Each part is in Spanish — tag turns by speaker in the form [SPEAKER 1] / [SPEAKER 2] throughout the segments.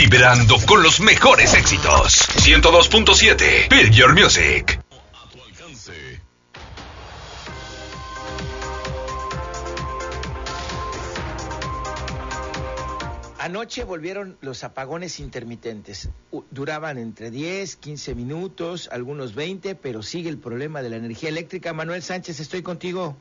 [SPEAKER 1] Vibrando con los mejores éxitos. 102.7 Feel Your Music.
[SPEAKER 2] A tu alcance.
[SPEAKER 3] Anoche volvieron los apagones intermitentes. Duraban entre 10, 15 minutos, algunos 20, pero sigue el problema de la energía eléctrica. Manuel Sánchez, estoy contigo.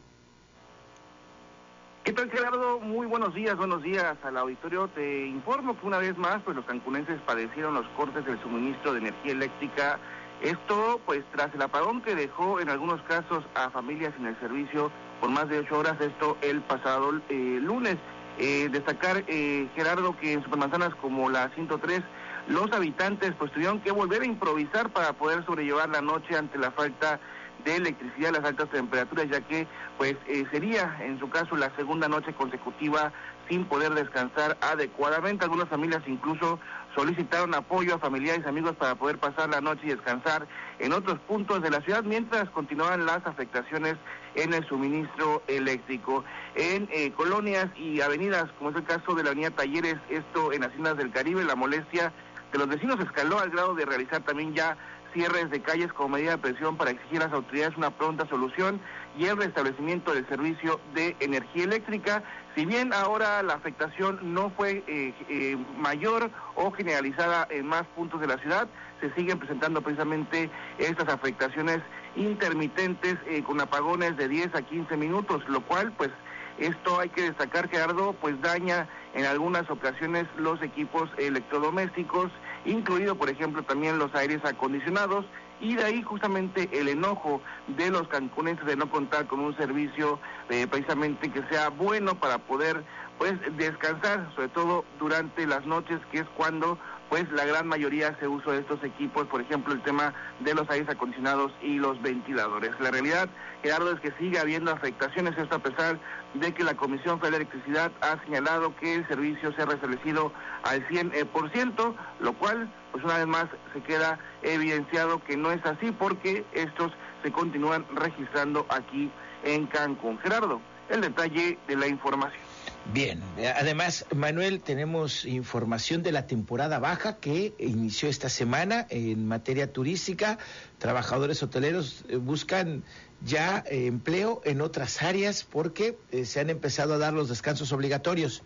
[SPEAKER 4] ¿Qué tal, Gerardo? Muy buenos días al auditorio. Te informo que una vez más, pues los cancunenses padecieron los cortes del suministro de energía eléctrica. Esto, pues, tras el apagón que dejó en algunos casos a familias sin el servicio por más de 8 horas, esto el pasado lunes. Destacar, Gerardo, que en supermanzanas como la 103, los habitantes pues tuvieron que volver a improvisar para poder sobrellevar la noche ante la falta de electricidad, las altas temperaturas, ya que pues sería en su caso la segunda noche consecutiva sin poder descansar adecuadamente. Algunas familias incluso solicitaron apoyo a familiares y amigos para poder pasar la noche y descansar en otros puntos de la ciudad, mientras continuaban las afectaciones en el suministro eléctrico. En colonias y avenidas, como es el caso de la avenida Talleres, esto en Haciendas del Caribe, la molestia de los vecinos escaló al grado de realizar también ya cierres de calles como medida de presión para exigir a las autoridades una pronta solución y el restablecimiento del servicio de energía eléctrica. Si bien ahora la afectación no fue mayor o generalizada en más puntos de la ciudad, se siguen presentando precisamente estas afectaciones intermitentes con apagones de 10 a 15 minutos, lo cual pues esto hay que destacar, Gerardo, pues daña en algunas ocasiones los equipos electrodomésticos, incluido por ejemplo también los aires acondicionados, y de ahí justamente el enojo de los cancunenses de no contar con un servicio precisamente que sea bueno para poder pues descansar, sobre todo durante las noches, que es cuando pues la gran mayoría hace uso de estos equipos, por ejemplo el tema de los aires acondicionados y los ventiladores. La realidad, Gerardo, es que sigue habiendo afectaciones, esto a pesar de que la Comisión Federal de Electricidad ha señalado que el servicio se ha restablecido al 100%, lo cual pues una vez más se queda evidenciado que no es así, porque estos se continúan registrando aquí en Cancún. Gerardo, el detalle de la información.
[SPEAKER 3] Bien, además, Manuel, tenemos información de la temporada baja que inició esta semana en materia turística. Trabajadores hoteleros buscan ya empleo en otras áreas porque se han empezado a dar los descansos obligatorios.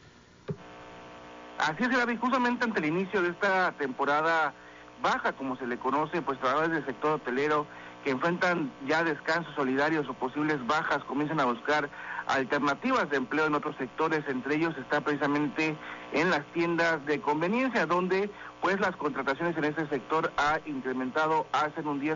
[SPEAKER 4] Así es, Gerardo, y justamente ante el inicio de esta temporada baja, como se le conoce, pues trabajadores del sector hotelero que enfrentan ya descansos solidarios o posibles bajas comienzan a buscar alternativas de empleo en otros sectores. Entre ellos está precisamente en las tiendas de conveniencia, donde pues las contrataciones en este sector ha incrementado hasta en un 10%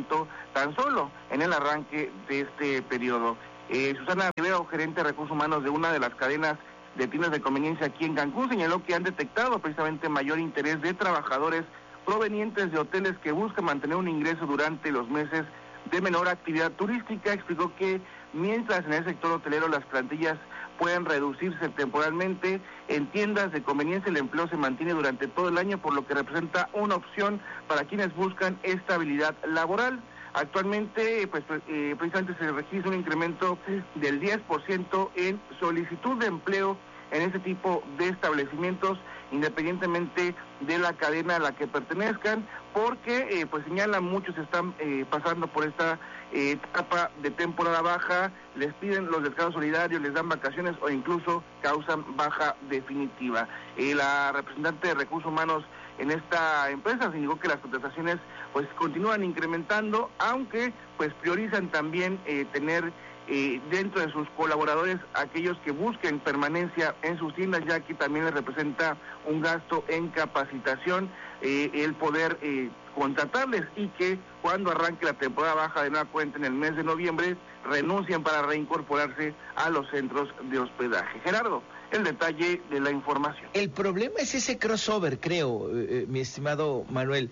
[SPEAKER 4] tan solo en el arranque de este periodo. Susana Rivero, gerente de recursos humanos de una de las cadenas de tiendas de conveniencia aquí en Cancún, señaló que han detectado precisamente mayor interés de trabajadores provenientes de hoteles que buscan mantener un ingreso durante los meses de menor actividad turística. Explicó que mientras en el sector hotelero las plantillas pueden reducirse temporalmente, en tiendas de conveniencia el empleo se mantiene durante todo el año, por lo que representa una opción para quienes buscan estabilidad laboral. Actualmente, precisamente se registra un incremento del 10% en solicitud de empleo en este tipo de establecimientos, independientemente de la cadena a la que pertenezcan, porque pues señalan, muchos están pasando por esta etapa de temporada baja, les piden los descansos solidarios, les dan vacaciones o incluso causan baja definitiva. La representante de recursos humanos en esta empresa señaló que las contrataciones pues continúan incrementando, aunque pues priorizan también tener dentro de sus colaboradores aquellos que busquen permanencia en sus tiendas, ya que también les representa un gasto en capacitación el poder contratarles, y que cuando arranque la temporada baja de nueva cuenta en el mes de noviembre renuncian para reincorporarse a los centros de hospedaje. Gerardo, el detalle de la información.
[SPEAKER 3] El problema es ese crossover, creo, mi estimado Manuel,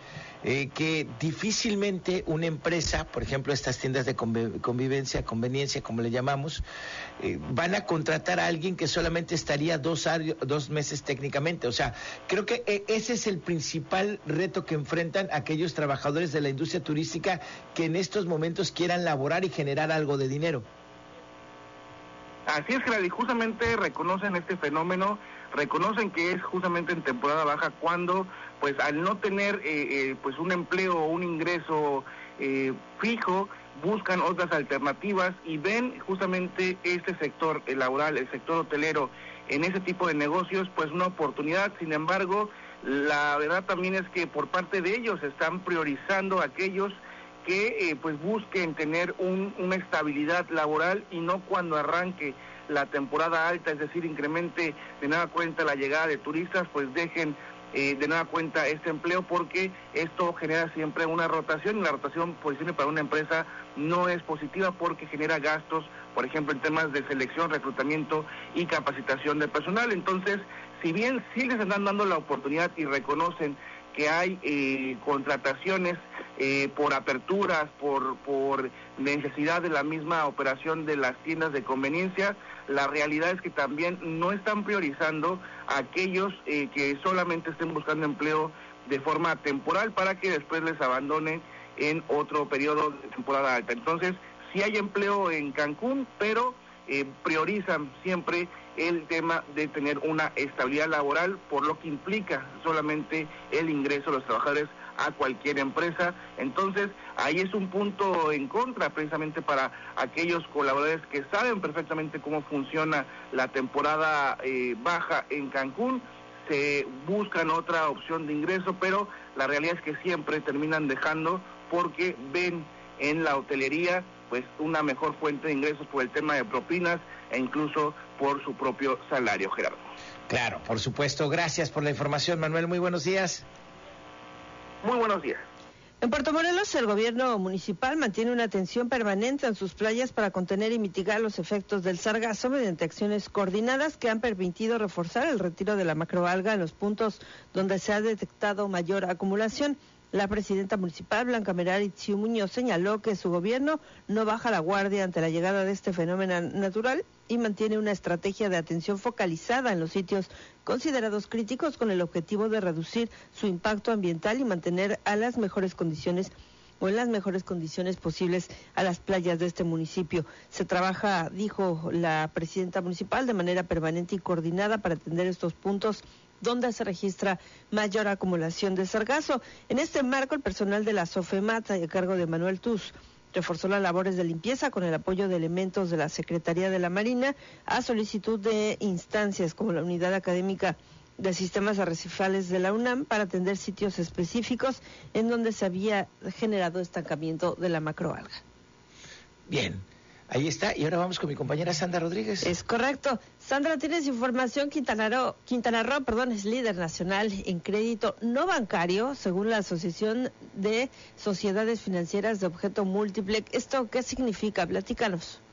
[SPEAKER 3] que difícilmente una empresa, por ejemplo estas tiendas de conveniencia, como le llamamos, van a contratar a alguien que solamente estaría 2 meses técnicamente. O sea, creo que ese es el principal reto que enfrentan aquellos trabajadores de la industria turística que en estos momentos quieran laborar y generar algo de dinero.
[SPEAKER 4] Así es, Gerardo, y justamente reconocen este fenómeno, reconocen que es justamente en temporada baja cuando, pues al no tener pues un empleo o un ingreso fijo, buscan otras alternativas y ven justamente este sector laboral, el sector hotelero, en ese tipo de negocios, pues una oportunidad. Sin embargo, la verdad también es que por parte de ellos están priorizando a aquellos que pues busquen tener una estabilidad laboral y no cuando arranque la temporada alta, es decir, incremente de nueva cuenta la llegada de turistas, pues dejen de nueva cuenta este empleo, porque esto genera siempre una rotación, y la rotación, por decirlo, para una empresa no es positiva porque genera gastos, por ejemplo, en temas de selección, reclutamiento y capacitación de personal. Entonces, si bien sí les están dando la oportunidad y reconocen que hay contrataciones por aperturas, por necesidad de la misma operación de las tiendas de conveniencia, la realidad es que también no están priorizando a aquellos que solamente estén buscando empleo de forma temporal para que después les abandonen en otro periodo de temporada alta. Entonces, sí hay empleo en Cancún, pero priorizan siempre el tema de tener una estabilidad laboral, por lo que implica solamente el ingreso de los trabajadores a cualquier empresa. Entonces, ahí es un punto en contra precisamente para aquellos colaboradores que saben perfectamente cómo funciona la temporada baja en Cancún. Se buscan otra opción de ingreso, pero la realidad es que siempre terminan dejando porque ven en la hotelería pues una mejor fuente de ingresos por el tema de propinas e incluso por su propio salario, Gerardo.
[SPEAKER 3] Claro, por supuesto. Gracias por la información, Manuel. Muy buenos días.
[SPEAKER 4] Muy buenos días.
[SPEAKER 2] En Puerto Morelos, el gobierno municipal mantiene una atención permanente en sus playas para contener y mitigar los efectos del sargazo mediante acciones coordinadas que han permitido reforzar el retiro de la macroalga en los puntos donde se ha detectado mayor acumulación. La presidenta municipal, Blanca Merari Tziu Muñoz, señaló que su gobierno no baja la guardia ante la llegada de este fenómeno natural y mantiene una estrategia de atención focalizada en los sitios considerados críticos con el objetivo de reducir su impacto ambiental y mantener a las mejores condiciones o en las mejores condiciones posibles a las playas de este municipio. Se trabaja, dijo la presidenta municipal, de manera permanente y coordinada para atender estos puntos donde se registra mayor acumulación de sargazo. En este marco, el personal de la SOFEMAT, a cargo de Manuel Tuz, reforzó las labores de limpieza con el apoyo de elementos de la Secretaría de la Marina a solicitud de instancias como la Unidad Académica de Sistemas Arrecifales de la UNAM para atender sitios específicos en donde se había generado estancamiento de la macroalga.
[SPEAKER 3] Bien, ahí está. Y ahora vamos con mi compañera Sandra Rodríguez.
[SPEAKER 2] Es correcto. Sandra, tienes información. Quintana Roo, es líder nacional en crédito no bancario, según la Asociación de Sociedades Financieras de Objeto Múltiple. ¿Esto qué significa? Platícanos.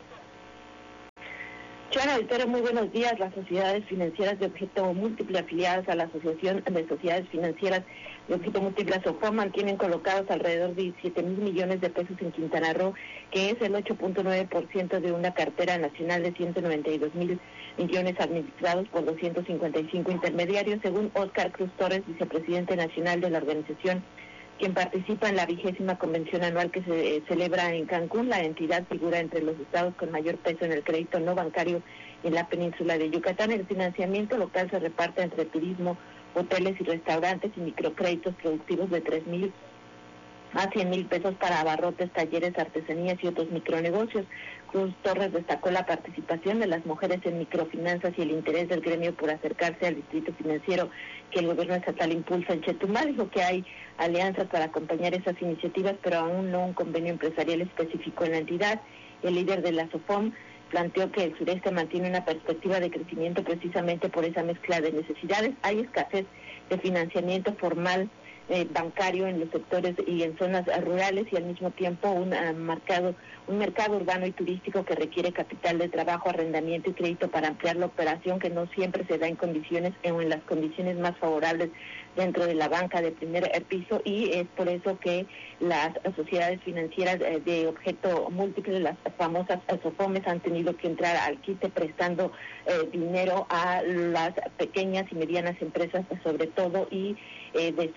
[SPEAKER 5] Chana Victoria, muy buenos días. Las sociedades financieras de objeto múltiple afiliadas a la Asociación de Sociedades Financieras de Objeto Múltiple ASOFOM mantienen colocados alrededor de 17,000 millones de pesos en Quintana Roo, que es el 8.9% de una cartera nacional de 192,000 millones administrados por 255 intermediarios, según Óscar Cruz Torres, vicepresidente nacional de la organización, quien participa en la 20ª convención anual que se celebra en Cancún. La entidad figura entre los estados con mayor peso en el crédito no bancario en la península de Yucatán. El financiamiento local se reparte entre turismo, hoteles y restaurantes y microcréditos productivos de 3,000 a 100,000 pesos para abarrotes, talleres, artesanías y otros micronegocios. Cruz Torres destacó la participación de las mujeres en microfinanzas y el interés del gremio por acercarse al distrito financiero que el gobierno estatal impulsa en Chetumal. Dijo que hay alianzas para acompañar esas iniciativas, pero aún no un convenio empresarial específico en la entidad. El líder de la SOFOM planteó que el sureste mantiene una perspectiva de crecimiento precisamente por esa mezcla de necesidades. Hay escasez de financiamiento formal bancario en los sectores y en zonas rurales, y al mismo tiempo un mercado urbano y turístico que requiere capital de trabajo, arrendamiento y crédito para ampliar la operación, que no siempre se da en condiciones o en las condiciones más favorables dentro de la banca de primer piso, y es por eso que las sociedades financieras de objeto múltiple, las famosas SOFOMES, han tenido que entrar al quite prestando dinero a las pequeñas y medianas empresas sobre todo, y de zonas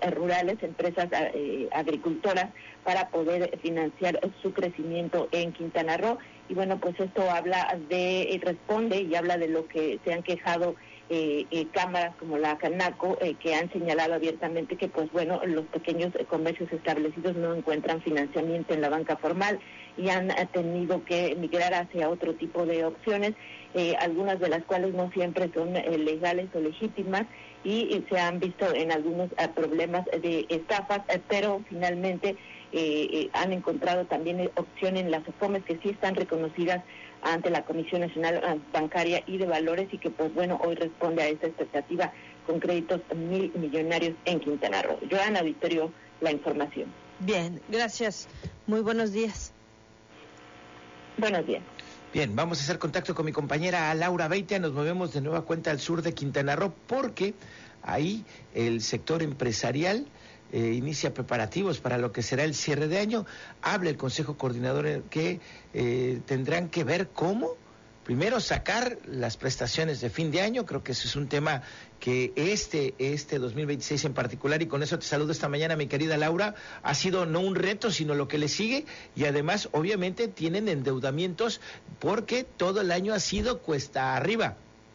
[SPEAKER 5] rurales, empresas agricultoras, para poder financiar su crecimiento en Quintana Roo. Y bueno, pues esto responde y habla de lo que se han quejado cámaras como la Canaco, que han señalado abiertamente que pues bueno, los pequeños comercios establecidos no encuentran financiamiento en la banca formal y han tenido que migrar hacia otro tipo de opciones, algunas de las cuales no siempre son legales o legítimas, y se han visto en algunos problemas de estafas, pero finalmente han encontrado también opción en las OFOMES que sí están reconocidas ante la Comisión Nacional Bancaria y de Valores, y que pues bueno, hoy responde a esta expectativa con créditos millonarios en Quintana Roo. Joana, auditorio, la información.
[SPEAKER 2] Bien, gracias. Muy buenos días.
[SPEAKER 5] Buenos días.
[SPEAKER 3] Bien, vamos a hacer contacto con mi compañera Laura Beitia. Nos movemos de nueva cuenta al sur de Quintana Roo porque ahí el sector empresarial inicia preparativos para lo que será el cierre de año. Habla el Consejo Coordinador que tendrán que ver cómo, primero, sacar las prestaciones de fin de año. Creo que ese es un tema que este 2026 en particular, y con eso te saludo esta mañana, mi querida Laura, ha sido no un reto, sino lo que le sigue, y además, obviamente, tienen endeudamientos porque todo el año ha sido cuesta arriba.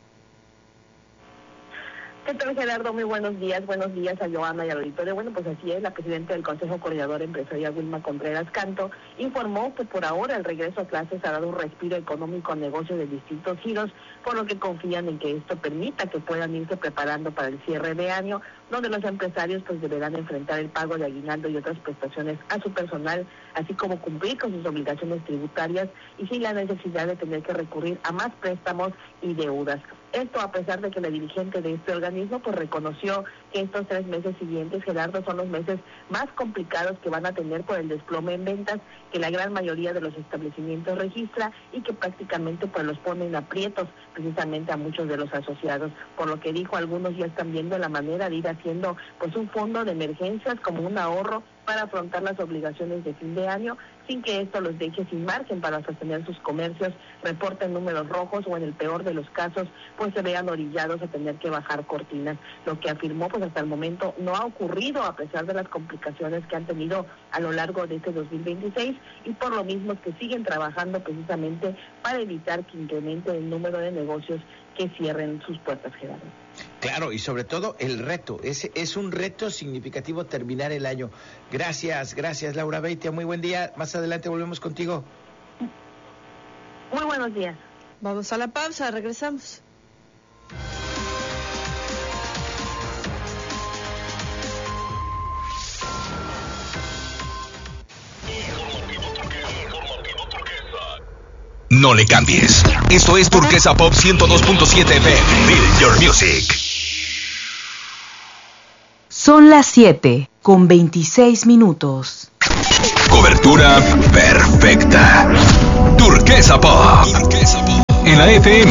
[SPEAKER 5] ¿Qué tal, Gerardo? Muy buenos días a Joana y al auditorio. Bueno, pues así es, la presidenta del Consejo Coordinador Empresarial, Wilma Contreras Canto, informó que por ahora el regreso a clases ha dado un respiro económico a negocios de distintos giros, por lo que confían en que esto permita que puedan irse preparando para el cierre de año, donde los empresarios pues deberán enfrentar el pago de aguinaldo y otras prestaciones a su personal, así como cumplir con sus obligaciones tributarias y sin la necesidad de tener que recurrir a más préstamos y deudas. Esto a pesar de que la dirigente de este organismo pues reconoció que estos 3 meses siguientes, Gerardo, son los meses más complicados que van a tener por el desplome en ventas que la gran mayoría de los establecimientos registra, y que prácticamente pues los ponen aprietos precisamente a muchos de los asociados, por lo que dijo, algunos ya están viendo la manera de ir haciendo pues un fondo de emergencias como un ahorro para afrontar las obligaciones de fin de año, sin que esto los deje sin margen para sostener sus comercios, reporten números rojos o en el peor de los casos pues se vean orillados a tener que bajar cortinas. Lo que afirmó pues hasta el momento no ha ocurrido a pesar de las complicaciones que han tenido a lo largo de este 2026, y por lo mismo que siguen trabajando precisamente para evitar que incremente el número de negocios que cierren sus puertas, Gerardo.
[SPEAKER 3] Claro, y sobre todo el reto, es un reto significativo terminar el año. Gracias Laura Beitia, muy buen día, más adelante volvemos contigo.
[SPEAKER 5] Muy buenos días.
[SPEAKER 2] Vamos a la pausa, regresamos.
[SPEAKER 1] No le cambies. Esto es Turquesa Pop 102.7 FM. Build Your Music.
[SPEAKER 6] Son las 7:26.
[SPEAKER 1] Cobertura perfecta. Turquesa Pop. En la FM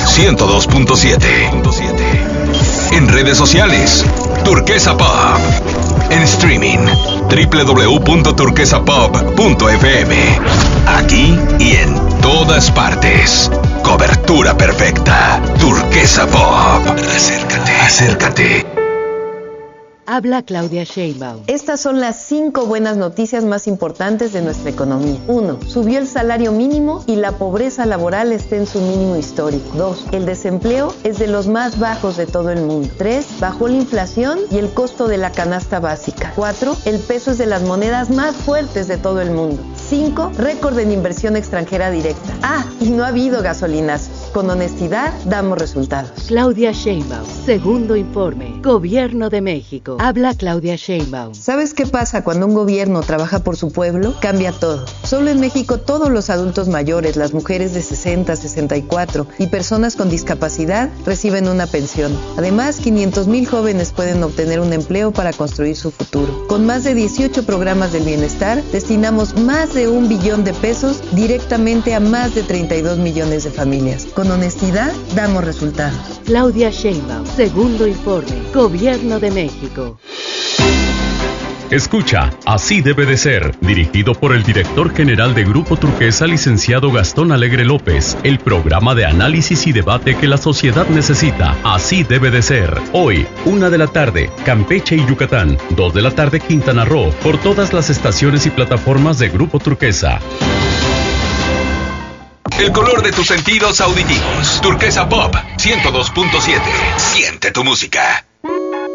[SPEAKER 1] 102.7. En redes sociales, Turquesa Pop. En streaming, www.turquesapop.fm. Aquí y en todas partes. Cobertura perfecta. Turquesa Pop. Acércate.
[SPEAKER 6] Habla Claudia Sheinbaum.
[SPEAKER 7] Estas son las 5 buenas noticias más importantes de nuestra economía. 1. Subió el salario mínimo y la pobreza laboral está en su mínimo histórico. 2. El desempleo es de los más bajos de todo el mundo. 3. Bajó la inflación y el costo de la canasta básica. 4. El peso es de las monedas más fuertes de todo el mundo. 5. Récord en inversión extranjera directa. Y no ha habido gasolinazos. Con honestidad damos resultados.
[SPEAKER 6] Claudia Sheinbaum. Segundo informe. Gobierno de México. Habla Claudia Sheinbaum.
[SPEAKER 7] ¿Sabes qué pasa cuando un gobierno trabaja por su pueblo? Cambia todo. Solo en México todos los adultos mayores, las mujeres de 60, 64 y personas con discapacidad reciben una pensión. Además, 500,000 jóvenes pueden obtener un empleo para construir su futuro. Con más de 18 programas del bienestar, destinamos más de 1 billón de pesos directamente a más de 32 millones de familias. Con honestidad, damos resultados.
[SPEAKER 6] Claudia Sheinbaum. Segundo informe. Gobierno de México.
[SPEAKER 8] Escucha, Así debe de ser, dirigido por el director general de Grupo Turquesa, licenciado Gastón Alegre López, el programa de análisis y debate que la sociedad necesita. Así debe de ser. Hoy, 1 de la tarde, Campeche y Yucatán, 2 de la tarde, Quintana Roo, por todas las estaciones y plataformas de Grupo Turquesa.
[SPEAKER 1] El color de tus sentidos auditivos. Turquesa Pop 102.7. Siente tu música.